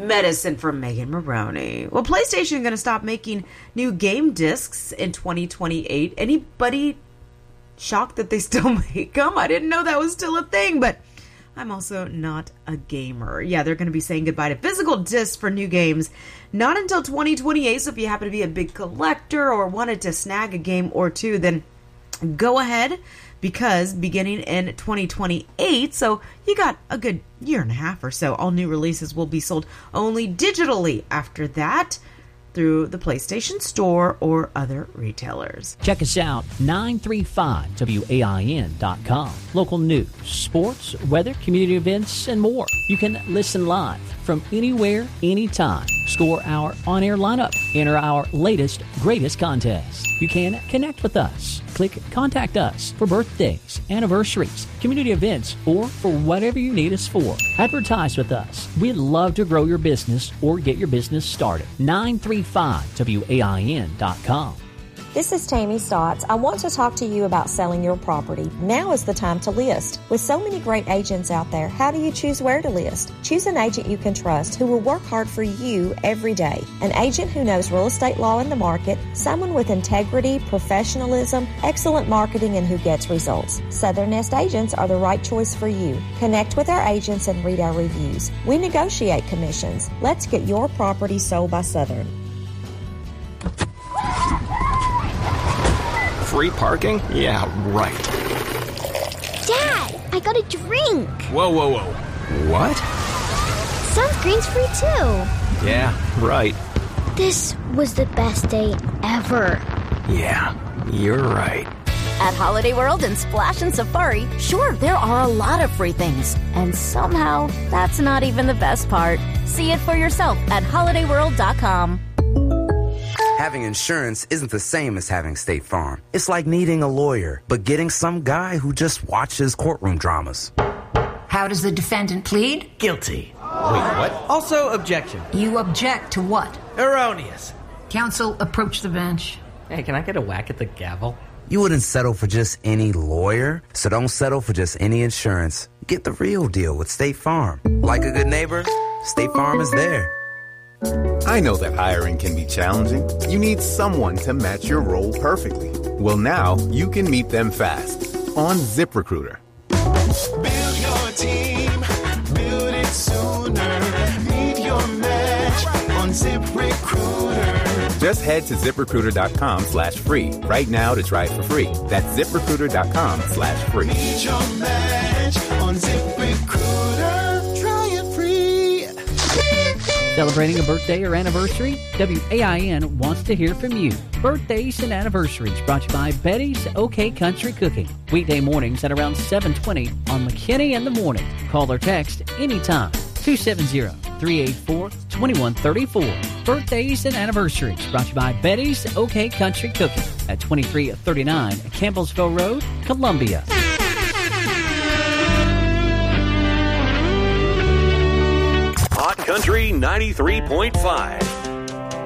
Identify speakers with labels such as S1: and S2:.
S1: medicine from Megan Maroney. Well, PlayStation is going to stop making new game discs in 2028. Anybody shocked that they still make them? I didn't know that was still a thing, but I'm also not a gamer. Yeah, they're going to be saying goodbye to physical discs for new games not until 2028. So if you happen to be a big collector or wanted to snag a game or two, then go ahead, because beginning in 2028, so you got a good year and a half or so, all new releases will be sold only digitally after that through the PlayStation Store or other retailers.
S2: Check us out, 935wain.com. Local news, sports, weather, community events, and more. You can listen live from anywhere, anytime. Score our on-air lineup. Enter our latest, greatest contest. You can connect with us. Click Contact Us for birthdays, anniversaries, community events, or for whatever you need us for. Advertise with us. We'd love to grow your business or get your business started. 935wain.com.
S3: This is Tammy Stotts. I want to talk to you about selling your property. Now is the time to list. With so many great agents out there, how do you choose where to list? Choose an agent you can trust who will work hard for you every day. An agent who knows real estate law in the market, someone with integrity, professionalism, excellent marketing, and who gets results. Southern Nest Agents are the right choice for you. Connect with our agents and read our reviews. We negotiate commissions. Let's get your property sold by Southern.
S4: Free parking? Yeah, right.
S5: Dad, I got a drink.
S4: Whoa. What?
S5: Sunscreen's free too.
S4: Yeah, right.
S5: This was the best day ever.
S4: Yeah, you're right.
S6: At Holiday World and Splash and Safari, sure, there are a lot of free things. And somehow, that's not even the best part. See it for yourself at holidayworld.com.
S7: Having insurance isn't the same as having State Farm. It's like needing a lawyer, but getting some guy who just watches courtroom dramas.
S8: How does the defendant plead?
S9: Guilty.
S10: Wait, what?
S9: Also, objection.
S8: You object to what?
S9: Erroneous.
S8: Counsel, approach the bench.
S9: Hey, can I get a whack at the gavel?
S7: You wouldn't settle for just any lawyer, so don't settle for just any insurance. Get the real deal with State Farm. Like a good neighbor, State Farm is there.
S11: I know that hiring can be challenging. You need someone to match your role perfectly. Well, now you can meet them fast on ZipRecruiter.
S12: Build your team, build it sooner. Meet your match on ZipRecruiter.
S11: Just head to ZipRecruiter.com/free right now to try it for free. That's ZipRecruiter.com/free.
S12: Meet your match on ZipRecruiter. Try it free.
S2: Celebrating a birthday or anniversary? WAIN wants to hear from you. Birthdays and anniversaries brought to you by Betty's OK Country Cooking. Weekday mornings at around 7:20 on McKinney in the Morning. Call or text anytime. 270-384-2134. Birthdays and anniversaries brought to you by Betty's OK Country Cooking at 2339 Campbellsville Road, Columbia.
S13: Hot Country 93.5.